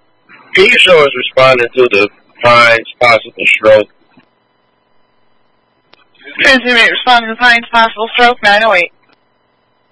Can you show us responding to the Pines possible stroke? Transmit responding to Pines possible stroke, 908.